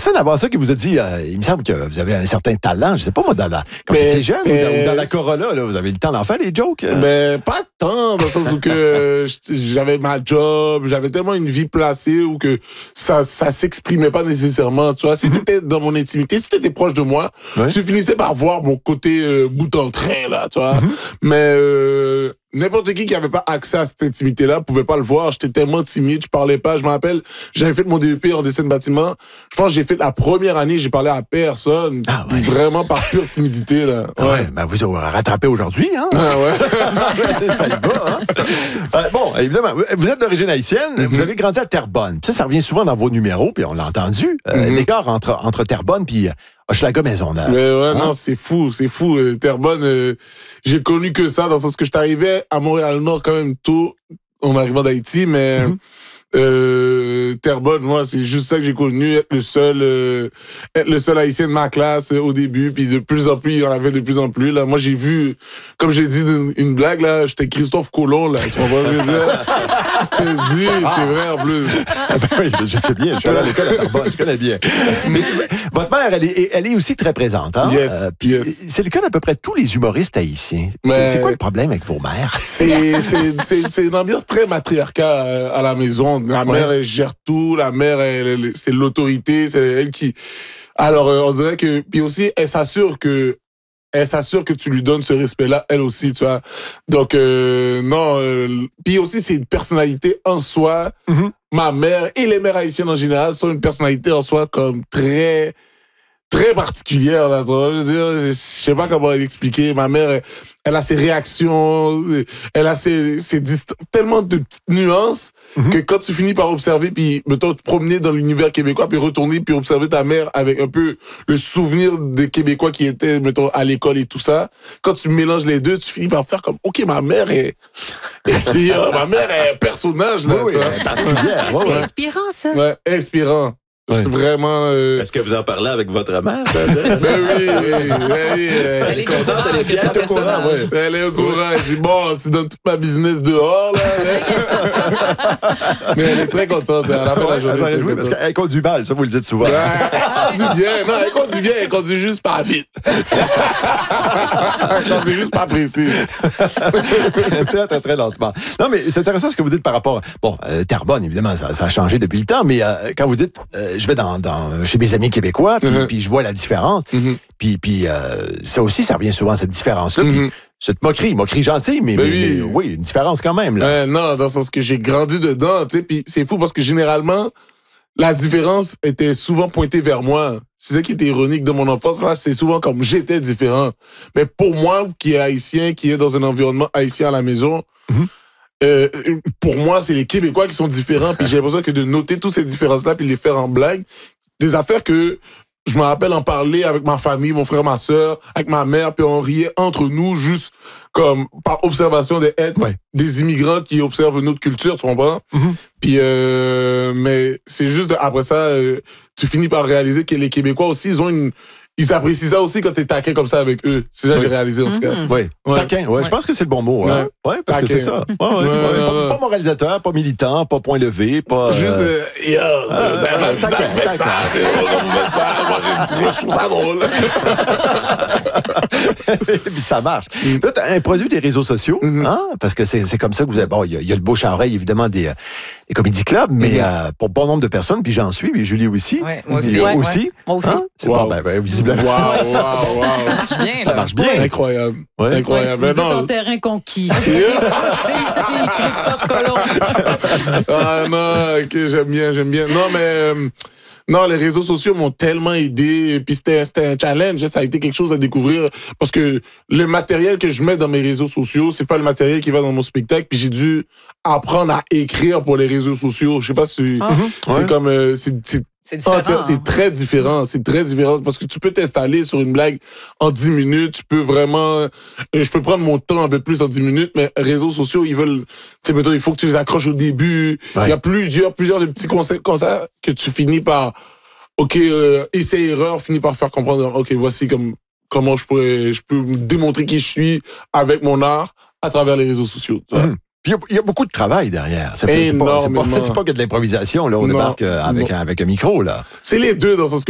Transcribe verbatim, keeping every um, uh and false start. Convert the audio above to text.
personne avant ça qui vous a dit, euh, il me semble que vous avez un certain talent, je sais pas moi, dans la, quand vous étiez jeune, ou dans, ou dans la Corolla, là, vous avez le temps d'en faire les jokes? Euh? Ben, pas tant, dans le sens où que j'avais ma job, j'avais tellement une vie placée où que ça, ça s'exprimait pas nécessairement, tu vois. Si t'étais dans mon intimité, si t'étais proche de moi, ouais. tu finissais par voir mon côté euh, bout en train, là, tu vois. Mm-hmm. Mais euh, n'importe qui qui avait pas accès à cette intimité-là pouvait pas le voir. J'étais tellement timide, je parlais pas. Je me rappelle, j'avais fait mon D E P en dessin de bâtiment. Je pense que j'ai fait la première année, j'ai parlé à personne. Ah ouais. Vraiment par pure timidité, là. Ouais, ouais ben vous avez rattrapé aujourd'hui, hein? Ah ouais. Ça y va, hein? Euh, bon, évidemment, vous êtes d'origine haïtienne, mm-hmm. vous avez grandi à Terrebonne. Ça, ça revient souvent dans vos numéros, puis on l'a entendu. Euh, mm-hmm. L'écart entre, entre Terrebonne puis Hochelaga-Maisonneuve. Mais ouais, hein? Non, c'est fou, c'est fou. Euh, Terrebonne, euh, j'ai connu que ça, dans le sens que je t'arrivais à Montréal-Nord quand même tôt, en arrivant d'Haïti, mais mm-hmm. euh, Terrebonne, moi, c'est juste ça que j'ai connu, être le seul, euh, être le seul Haïtien de ma classe euh, au début, puis de plus en plus, il y en avait de plus en plus. Là, moi, j'ai vu, comme j'ai dit une, une blague, là, j'étais Christophe Colomb, là, tu comprends ce que je veux dire? C'était dit, ah. C'est vrai en plus. Ah ben oui, je sais bien, je suis allé à l'école à Terrebonne, je connais bien. Mais votre mère, elle est, elle est aussi très présente, hein? Yes, euh, puis yes. C'est le cas d'à peu près tous les humoristes haïtiens. Mais c'est quoi le problème avec vos mères? C'est, c'est, c'est, c'est une ambiance très matriarcale à la maison. La ouais. mère, elle gère tout. La mère, elle, elle, c'est l'autorité. C'est elle qui... Alors, euh, on dirait que... Puis aussi, elle s'assure que elle s'assure que tu lui donnes ce respect-là, elle aussi, tu vois. Donc, euh, non. Euh, puis aussi, c'est une personnalité en soi. Mm-hmm. Ma mère et les mères haïtiennes en général sont une personnalité en soi comme très... très particulière, là, tu vois. Je veux dire, je sais pas comment l'expliquer. Ma mère, elle, elle a ses réactions, elle a ses, ses dist- tellement de petites nuances mm-hmm. que quand tu finis par observer, puis, mettons, te promener dans l'univers québécois, puis retourner, puis observer ta mère avec un peu le souvenir des Québécois qui étaient, mettons, à l'école et tout ça, quand tu mélanges les deux, tu finis par faire comme, OK, ma mère est... Et puis, euh, ma mère est un personnage, là, oui, tu oui, vois. C'est ouais. inspirant, ça. Ouais, inspirant. Ouais. C'est vraiment... Euh... Est-ce que vous en parlez avec votre mère? Ben oui, oui, oui. Euh, elle est contente, elle est fière de son personnage. Ouais. Elle est au courant, elle dit, bon, tu donnes toute ma business dehors, là. Mais elle est très contente, à la fin de la journée. Elle réjouit parce qu'elle conduit mal, ça vous le dites souvent. Ouais, elle conduit bien, non, elle conduit bien, elle conduit juste pas vite. Elle conduit juste pas précis. Très, très, très lentement. Non, mais c'est intéressant ce que vous dites par rapport... Bon, euh, Terrebonne, évidemment, ça, ça a changé depuis le temps, mais euh, quand vous dites... Euh, je vais dans, dans, chez mes amis québécois, puis, mm-hmm. puis je vois la différence. Mm-hmm. Puis, puis euh, ça aussi, ça revient souvent, cette différence-là. Mm-hmm. Puis cette moquerie, moquerie gentille, mais, ben mais, oui. mais oui, une différence quand même. Là. Euh, non, dans le sens que j'ai grandi dedans, tu sais, puis c'est fou parce que généralement, la différence était souvent pointée vers moi. C'est ça qui était ironique de mon enfance, là, c'est souvent comme j'étais différent. Mais pour moi, qui est haïtien, qui est dans un environnement haïtien à la maison, mm-hmm. Euh, pour moi, c'est les Québécois qui sont différents, puis j'ai l'impression que de noter toutes ces différences-là, puis les faire en blague, des affaires que je me rappelle en parler avec ma famille, mon frère, ma sœur, avec ma mère, puis on riait entre nous, juste comme par observation des êtres, ouais. des immigrants qui observent notre culture, tu comprends? Mm-hmm. Puis, euh, mais c'est juste, de, après ça, euh, tu finis par réaliser que les Québécois aussi, ils ont une... Ils apprécient ça aussi quand t'es taquin comme ça avec eux. C'est ça que oui. j'ai réalisé, en tout cas. Mm-hmm. Oui, ouais. taquin. Ouais, ouais. Je pense que c'est le bon mot. Hein. Ouais. ouais, parce taquin. Que c'est ça. Ouais, ouais, ouais, ouais. Pas, pas moralisateur, pas militant, pas point levé, pas... Juste, euh, yo, euh, ça fait ça, faites ça, vous faites ça, moi, je trouve ça drôle. Puis ça marche. Mm. Toi, t'as un produit des réseaux sociaux, mm-hmm. hein? Parce que c'est, c'est comme ça que vous avez... Bon, il y, y a le bouche à oreille, évidemment, des, des comédie clubs, mais mm-hmm. euh, pour bon nombre de personnes, puis j'en suis, puis Julie aussi. Ouais, moi aussi. Ouais, aussi. Ouais. Moi aussi. Hein? C'est wow. bon, ben, ben visiblement. Wow, wow, wow. Ça marche bien. Ça là. marche bien. Incroyable. Ouais. Incroyable. Ouais, vous non. êtes en terrain conquis. Ici, Christophe Colomb. Ah non, ok, j'aime bien, j'aime bien. Non, mais... Euh, non, les réseaux sociaux m'ont tellement aidé. Puis c'était, c'était un challenge. Ça a été quelque chose à découvrir. Parce que le matériel que je mets dans mes réseaux sociaux, c'est pas le matériel qui va dans mon spectacle. Puis j'ai dû apprendre à écrire pour les réseaux sociaux. Je sais pas si... Ah. C'est ouais. comme... Euh, c'est, c'est, C'est différent. Ah, c'est hein. très différent. C'est très différent parce que tu peux t'installer sur une blague en dix minutes. Tu peux vraiment... Je peux prendre mon temps un peu plus en dix minutes, mais réseaux sociaux, ils veulent... Tu sais, mettons, il faut que tu les accroches au début. Ouais. Il y a plusieurs, plusieurs de petits conseils comme ça que tu finis par... OK, euh, essai-erreur, finis par faire comprendre, OK, voici comme, comment je pourrais... Je peux démontrer qui je suis avec mon art à travers les réseaux sociaux. Tu vois. Mmh. Puis il y, y a beaucoup de travail derrière. C'est pas, c'est pas, c'est pas, c'est pas que de l'improvisation. Là, on non, débarque avec un, avec un micro. Là. C'est les deux dans le sens que